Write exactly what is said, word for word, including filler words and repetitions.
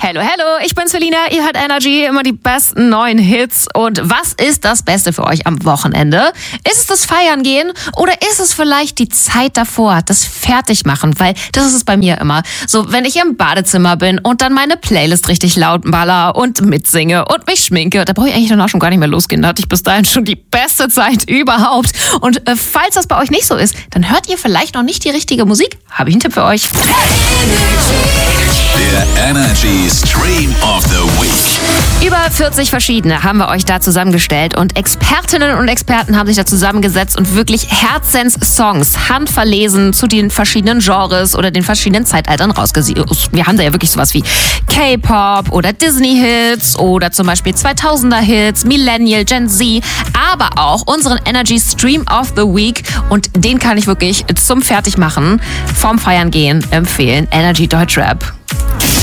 Hallo, hallo, ich bin Selina, ihr hört Energy, immer die besten neuen Hits. Und was ist das Beste für euch am Wochenende? Ist es das Feiern gehen oder ist es vielleicht die Zeit davor, das Fertigmachen? Weil das ist es bei mir immer. So, wenn ich im Badezimmer bin und dann meine Playlist richtig laut baller und mitsinge und mich schminke, da brauche ich eigentlich dann auch schon gar nicht mehr losgehen. Da hatte ich bis dahin schon die beste Zeit überhaupt. Und äh, falls das bei euch nicht so ist, dann hört ihr vielleicht noch nicht die richtige Musik. Habe ich einen Tipp für euch. Der Energy Stream of the Week. Über vierzig verschiedene haben wir euch da zusammengestellt und Expertinnen und Experten haben sich da zusammengesetzt und wirklich Herzenssongs handverlesen zu den verschiedenen Genres oder den verschiedenen Zeitaltern rausgesucht. Wir haben da ja wirklich sowas wie K-Pop oder Disney-Hits oder zum Beispiel zweitausender-Hits, Millennial, Gen Z, aber auch unseren Energy Stream of the Week und den kann ich wirklich zum Fertigmachen, vorm Feiern gehen empfehlen. Energy Deutschrap.